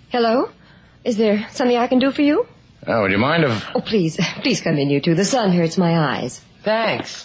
Hello? Is there something I can do for you? Would you mind if... Oh, please come in, you two. The sun hurts my eyes. Thanks.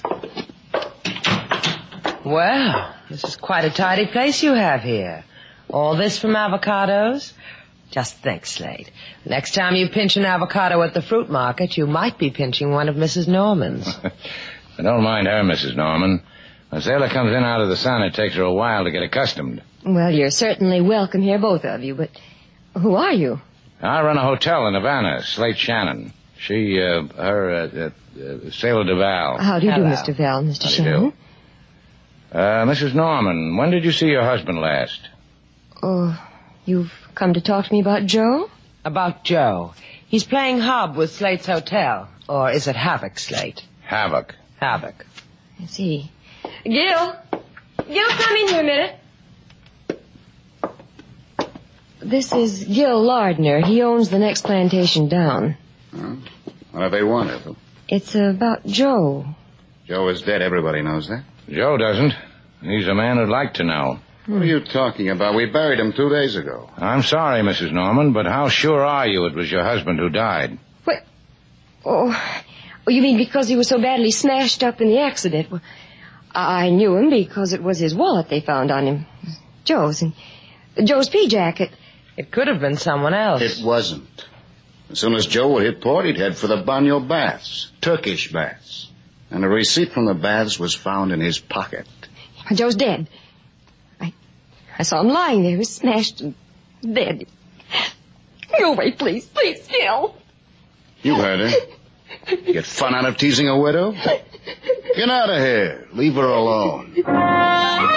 Well, this is quite a tidy place you have here. All this from avocados? Just think, Slade. Next time you pinch an avocado at the fruit market, you might be pinching one of Mrs. Norman's. I don't mind her, Mrs. Norman. When Sailor comes in out of the sun, it takes her a while to get accustomed. Well, you're certainly welcome here, both of you, but who are you? I run a hotel in Havana, Slate Shannon. She, Sailor Duval. How do you Hello. do, Mr. Val, Mr. How do you Shannon? do? Mrs. Norman, when did you see your husband last? Oh, you've come to talk to me about Joe? About Joe. He's playing hob with Slate's hotel. Or is it Havoc, Slate? Havoc. Havoc. I see. Gil, come in here a minute. This is Gil Lardner. He owns the next plantation down. Huh? What do they want, Ethel? It's about Joe. Joe is dead. Everybody knows that. Joe doesn't. He's a man who'd like to know. What are you talking about? We buried him 2 days ago. I'm sorry, Mrs. Norman, but how sure are you it was your husband who died? What? Oh, you mean because he was so badly smashed up in the accident? Well, I knew him because it was his wallet they found on him. Joe's. And Joe's pea jacket. It could have been someone else. It wasn't. As soon as Joe would hit port, he'd head for the Banyo baths. Turkish baths. And a receipt from the baths was found in his pocket. Joe's dead. I saw him lying there. He was smashed and dead. Go away, please. Please, Gil. You heard her. Get fun out of teasing a widow? Get out of here. Leave her alone.